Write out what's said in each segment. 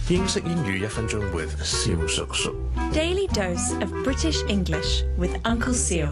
英式英語1分鐘 with 蕭叔叔。 Daily dose of British English with Uncle Seal.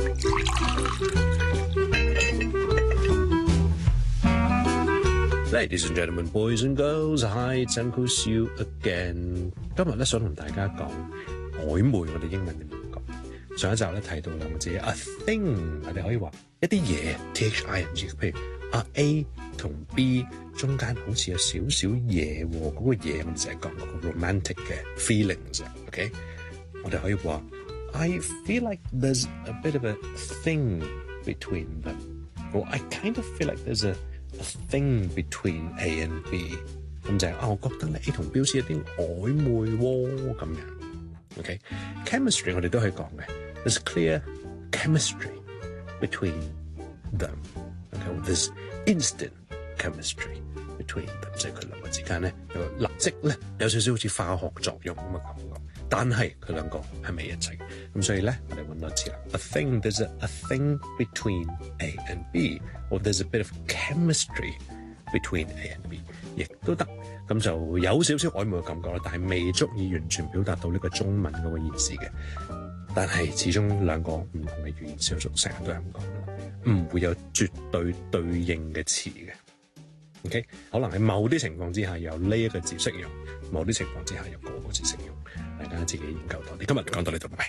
Ladies and gentlemen, boys and girls, hi, it's Uncle Seal again. 今日咧想同大家講曖昧，我哋英文點樣講？上一集咧提到兩個字 a thing， 我哋可以話一啲嘢 thing，譬如A 同 B 中間好似有少少嘢喎，嗰個嘢我哋成日講嗰個 romantic 嘅 feelings，OK？我哋可以話 I feel like there's a bit of a thing between them， or I kind of feel like there's a thing between A and B， 咁就係我覺得咧 A 同 B 好似有啲曖昧喎咁樣。OK，chemistry 我哋都可以講嘅 ，there's clear chemistry between them。OK，there's instant chemistry between them， 即係佢兩個之間咧有立即咧有少少好似化學作用咁嘅感覺，但係佢兩個係未一齊，咁所以咧我哋揾多次啦。A thing, there's a thing between A and B， or there's a bit of chemistry between A and B， 亦都得，咁就有少少曖昧嘅感覺啦，但係未足以完全表達到呢個中文嗰個意思嘅。但係始終兩個唔同嘅語言小組成日都係咁講啦，唔會有絕對對應嘅詞嘅。OK， 可能喺某啲情況之下有呢一個字適用，某啲情況之下有嗰個字適用，大家自己研究多啲。今日講到呢度，拜拜。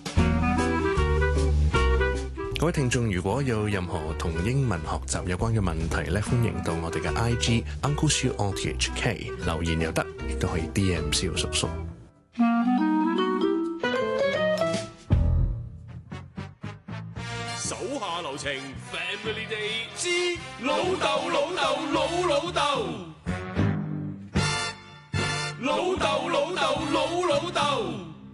各位聽眾，如果有任何同英文學習有關嘅問題咧，歡迎到我哋嘅 IG Uncle Siu RTHK 留言又得，亦都可以 DM 蕭叔叔。 手下留情 Family Day 之老豆老豆老老豆，老豆老豆老老豆。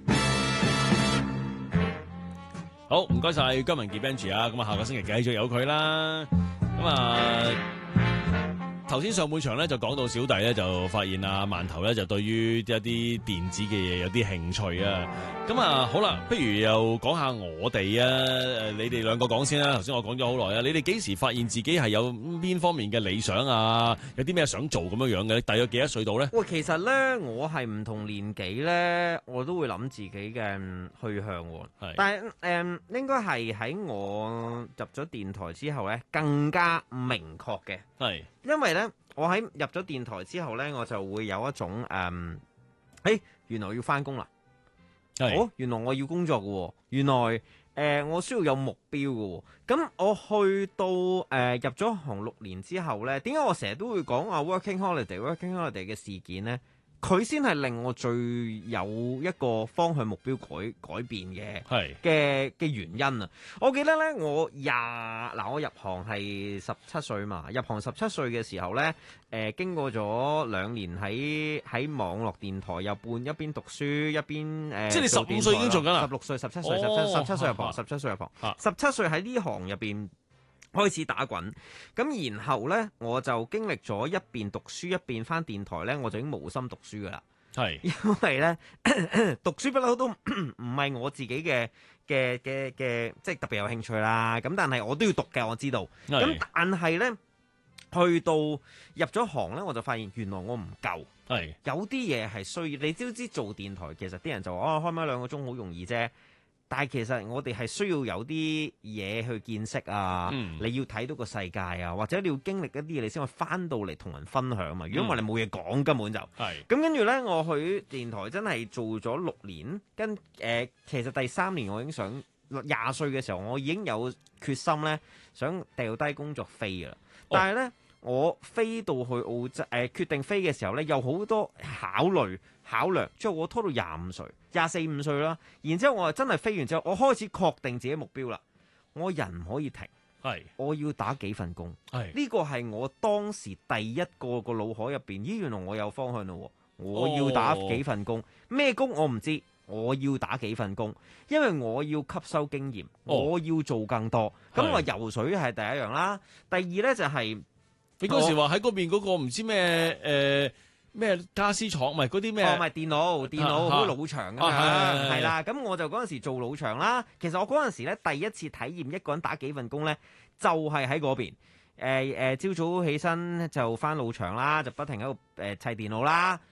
好，唔該晒姜文傑 Benji 啊，咁啊下個星期繼續有佢啦。咁啊頭先上半場咧就講到小弟咧就發現啊饅頭咧就對於一啲電子嘅嘢有啲興趣啊。咁啊好啦，不如又講下我哋啊，你哋兩個講先啦。頭先我講咗好耐啊，你哋幾時發現自己係有邊方面嘅理想啊？有啲咩想做咁樣嘅？大約幾多歲到咧？ 喂，其實咧我係唔同年紀咧，我都會諗自己嘅去向喎。 係， 但係應該係喺我入咗電台之後咧，更加明確嘅。 係， 因為咧，我喺入咗電台之後咧，我就會有一種原來要翻工啦。原來我要工作嘅喎，原來我需要有目標嘅喎。咁我去到入咗行6年之後咧，點解我成日都會講話 working holiday 嘅事件咧？佢先係令我最有一個方向目標改變嘅原因啊！我記得咧，我入行係17歲嘛，入行17歲嘅時候咧，經過咗2年喺網絡電台又一邊讀書一邊即係你15歲已經做緊啦 ，16歲、17歲、17歲入行，17歲入行，17歲喺呢行入邊開始打滾，咁然後呢，我就經歷咗一邊讀書一邊返電台呢，我就已經無心讀書噶啦。係，因為呢讀書不嬲都唔係我自己嘅即係特別有興趣啦。咁但係我都要讀嘅，我知道。咁但係呢，去到入咗行呢，我就發現原來我唔夠。係，有啲嘢係需要，你知做電台其實啲人就話開咪2個鐘好容易啫。但係其實我哋係需要有啲嘢去見識啊，你要睇到個世界啊，或者你要經歷一啲嘢，你先可以翻到嚟同人分享嘛。如果唔係你冇嘢講，根本就係。咁跟住呢，我去電台真係做咗6年，其實第3年我已經想20歲嘅時候，我已經有決心呢，想掉低工作飛㗎啦。但係呢，我飛到去澳洲決定飛嘅時候呢，有好多考量，之後我拖到24、5歲啦。然之後我真係飛完之後，我開始確定自己目標啦。我人唔可以停，我要打幾份工。呢個係我當時第一個腦海入邊，原來我有方向咯。我要打幾份工，咩工我唔知，我要打幾份工，因為我要吸收經驗，我要做更多。咁我游水係第一樣啦，第二呢就係、 你嗰時話喺嗰邊嗰個唔知咩家私廠，唔係嗰啲咩？ 唔係電腦好老場㗎嘛，係啦。咁我就嗰陣時做老場啦。其實我嗰陣時咧第一次體驗一個人打幾份工咧，就係喺嗰邊。朝早起身就翻老場啦，就不停喺度砌電腦啦。